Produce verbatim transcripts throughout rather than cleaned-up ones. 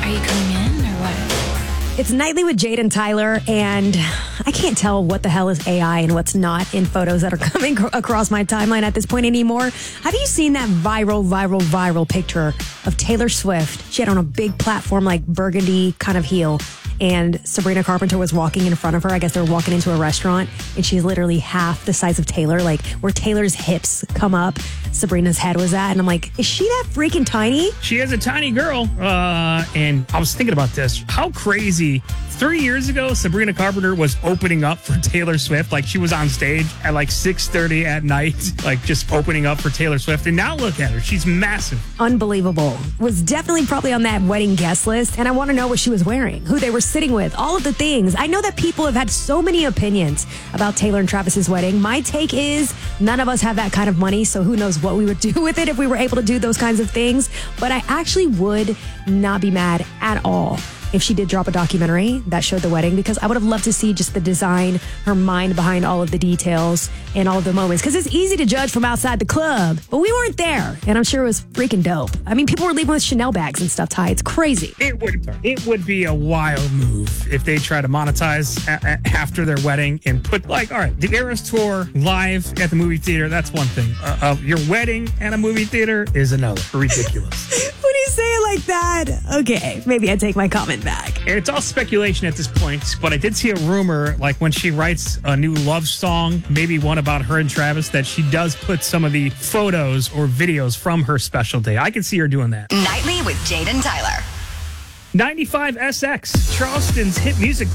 Are you coming in or what? It's Nightly with Jade and Tyler, and I can't tell what the hell is A I and what's not in photos that are coming across my timeline at this point anymore. Have you seen that viral, viral, viral picture of Taylor Swift? She had on a big platform like burgundy kind of heel, and Sabrina Carpenter was walking in front of her. I guess they were walking into a restaurant, and she's literally half the size of Taylor, like where Taylor's hips come up, Sabrina's head was at. And I'm like, is she that freaking tiny? She is a tiny girl. Uh, and I was thinking about this. How crazy. Three years ago, Sabrina Carpenter was opening up for Taylor Swift. Like, she was on stage at like six thirty at night, like just opening up for Taylor Swift. And now look at her. She's massive. Unbelievable. Was definitely probably on that wedding guest list. And I want to know what she was wearing, who they were sitting with, all of the things. I know that people have had so many opinions about Taylor and Travis's wedding. My take is none of us have that kind of money, so who knows what we would do with it if we were able to do those kinds of things. But I actually would not be mad at all if she did drop a documentary that showed the wedding, because I would have loved to see just the design, her mind behind all of the details and all of the moments. Because it's easy to judge from outside the club, but we weren't there, and I'm sure it was freaking dope. I mean, people were leaving with Chanel bags and stuff, Ty. It's crazy. It would it would be a wild move if they try to monetize a, a, after their wedding and put, like, all right, the Eras Tour live at the movie theater, that's one thing. Uh, uh, your wedding at a movie theater is another. Ridiculous. When you say it like that, okay, maybe I take my comment back. And it's all speculation at this point, but I did see a rumor, like when she writes a new love song, maybe one about her and Travis, that she does put some of the photos or videos from her special day. I can see her doing that. Nightly with Jade and Tyler. ninety-five S X, Charleston's hit music.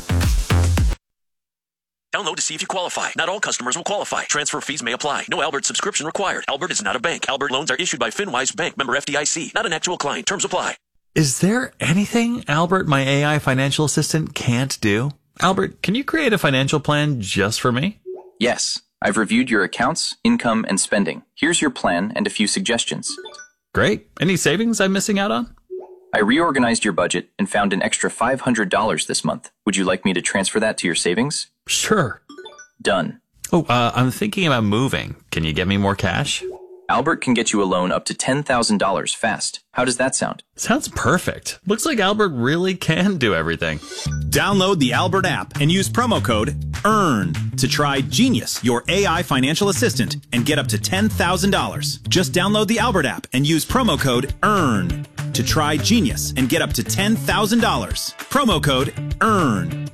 Download to see if you qualify. Not all customers will qualify. Transfer fees may apply. No Albert subscription required. Albert is not a bank. Albert loans are issued by FinWise Bank, member F D I C. Not an actual client. Terms apply. Is there anything Albert, my A I financial assistant, can't do? Albert, can you create a financial plan just for me? Yes. I've reviewed your accounts, income, and spending. Here's your plan and a few suggestions. Great. Any savings I'm missing out on? I reorganized your budget and found an extra five hundred dollars this month. Would you like me to transfer that to your savings? Sure. Done. Oh, uh, I'm thinking about moving. Can you get me more cash? Albert can get you a loan up to ten thousand dollars fast. How does that sound? Sounds perfect. Looks like Albert really can do everything. Download the Albert app and use promo code EARN to try Genius, your A I financial assistant, and get up to ten thousand dollars. Just download the Albert app and use promo code EARN to try Genius and get up to ten thousand dollars. Promo code EARN.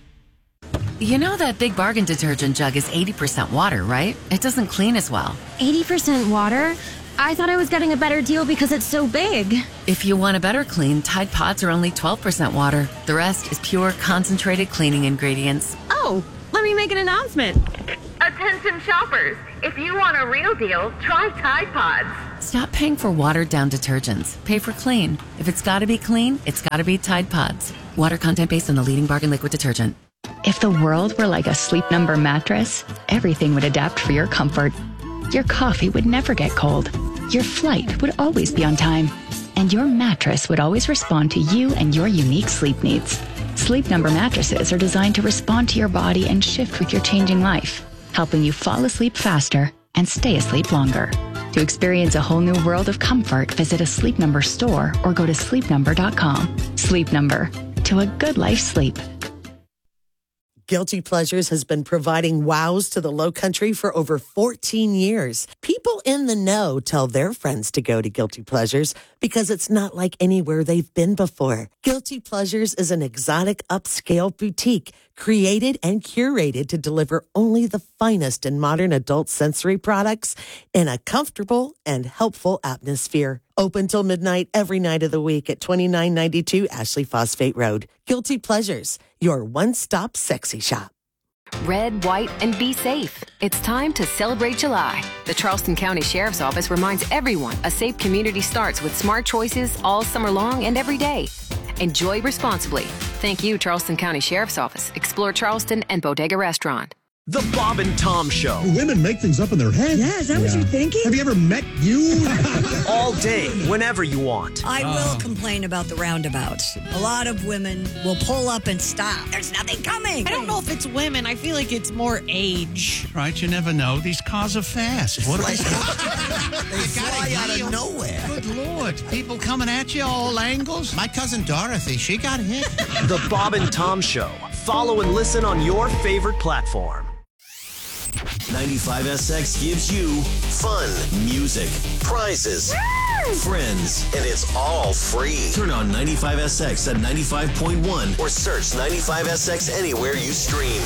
You know that Big Bargain detergent jug is eighty percent water, right? It doesn't clean as well. eighty percent water? I thought I was getting a better deal because it's so big. If you want a better clean, Tide Pods are only twelve percent water. The rest is pure, concentrated cleaning ingredients. Oh, let me make an announcement. Attention shoppers, if you want a real deal, try Tide Pods. Stop paying for watered-down detergents. Pay for clean. If it's gotta be clean, it's gotta be Tide Pods. Water content based on the leading Bargain liquid detergent. If the world were like a Sleep Number mattress, everything would adapt for your comfort. Your coffee would never get cold. Your flight would always be on time. And your mattress would always respond to you and your unique sleep needs. Sleep Number mattresses are designed to respond to your body and shift with your changing life, helping you fall asleep faster and stay asleep longer. To experience a whole new world of comfort, visit a Sleep Number store or go to sleep number dot com. Sleep Number. To a good life sleep. Guilty Pleasures has been providing wows to the Low Country for over fourteen years. People in the know tell their friends to go to Guilty Pleasures because it's not like anywhere they've been before. Guilty Pleasures is an exotic upscale boutique created and curated to deliver only the finest in modern adult sensory products in a comfortable and helpful atmosphere. Open till midnight every night of the week at twenty-nine ninety-two Ashley Phosphate Road. Guilty Pleasures, your one-stop sexy shop. Red, white, and be safe. It's time to celebrate July. The Charleston County Sheriff's Office reminds everyone a safe community starts with smart choices all summer long and every day. Enjoy responsibly. Thank you, Charleston County Sheriff's Office, Explore Charleston, and Bodega Restaurant. The Bob and Tom Show. Women make things up in their head. Yeah, is that yeah. what you're thinking? Have you ever met you? All day, whenever you want. I uh. will complain about the roundabouts. A lot of women will pull up and stop. There's nothing coming. I don't know if it's women. I feel like it's more age. Right, you never know. These cars are fast. What are they? They fly out of nowhere. Good Lord. People coming at you all angles. My cousin Dorothy, she got hit. The Bob and Tom Show. Follow and listen on your favorite platform. ninety-five S X gives you fun, music, prizes, Woo! friends, and it's all free. Turn on ninety-five S X at ninety-five point one or search ninety-five S X anywhere you stream.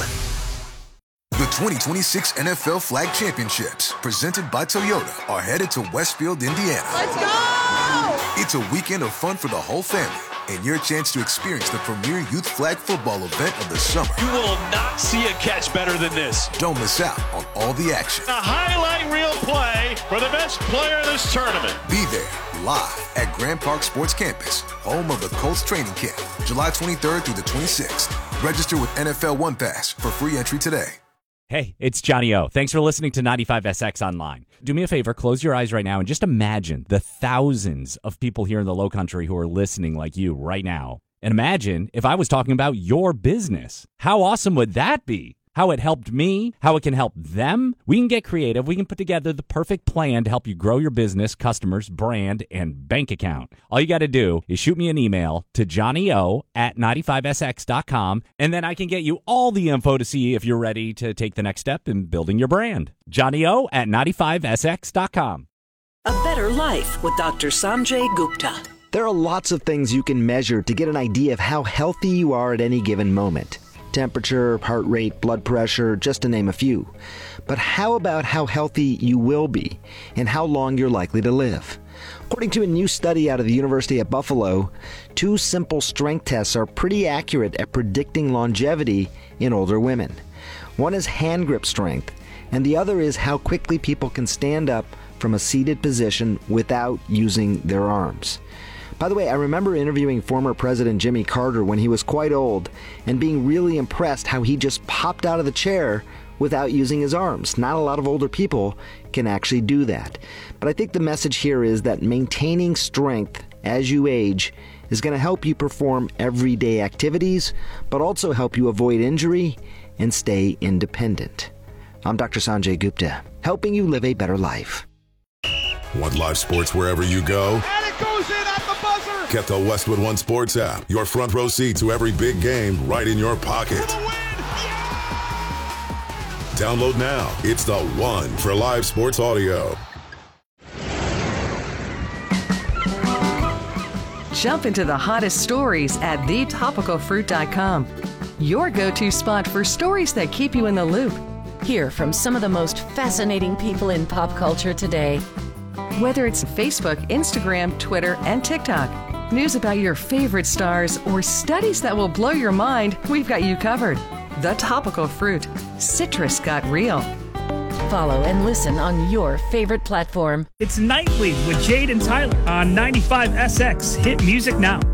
The twenty twenty-six N F L Flag Championships, presented by Toyota, are headed to Westfield, Indiana. Let's go! It's a weekend of fun for the whole family, and your chance to experience the premier youth flag football event of the summer. You will not see a catch better than this. Don't miss out on all the action. A highlight reel play for the best player in this tournament. Be there, live at Grand Park Sports Campus, home of the Colts training camp, July twenty-third through the twenty-sixth. Register with N F L One Pass for free entry today. Hey, it's Johnny O. Thanks for listening to ninety-five S X Online. Do me a favor, close your eyes right now and just imagine the thousands of people here in the Lowcountry who are listening like you right now. And imagine if I was talking about your business. How awesome would that be? How it helped me, how it can help them. We can get creative. We can put together the perfect plan to help you grow your business, customers, brand, and bank account. All you got to do is shoot me an email to johnnyo at ninety-five S X dot com, and then I can get you all the info to see if you're ready to take the next step in building your brand. johnnyo at ninety-five S X dot com. A Better Life with Doctor Sanjay Gupta. There are lots of things you can measure to get an idea of how healthy you are at any given moment. Temperature, heart rate, blood pressure, just to name a few. But how about how healthy you will be and how long you're likely to live? According to a new study out of the University at Buffalo, two simple strength tests are pretty accurate at predicting longevity in older women. One is hand grip strength, and the other is how quickly people can stand up from a seated position without using their arms. By the way, I remember interviewing former President Jimmy Carter when he was quite old and being really impressed how he just popped out of the chair without using his arms. Not a lot of older people can actually do that. But I think the message here is that maintaining strength as you age is going to help you perform everyday activities, but also help you avoid injury and stay independent. I'm Doctor Sanjay Gupta, helping you live a better life. Want live sports wherever you go? And it goes in at the buzzer! Get the Westwood One Sports app. Your front row seat to every big game right in your pocket. For the win! Yeah! Download now. It's the one for live sports audio. Jump into the hottest stories at the topical fruit dot com. Your go-to spot for stories that keep you in the loop. Hear from some of the most fascinating people in pop culture today. Whether it's Facebook, Instagram, Twitter, and TikTok, news about your favorite stars, or studies that will blow your mind, we've got you covered. The Topical Fruit. Citrus got real. Follow and listen on your favorite platform. It's Nightly with Jade and Tyler on ninety-five S X. Hit music now.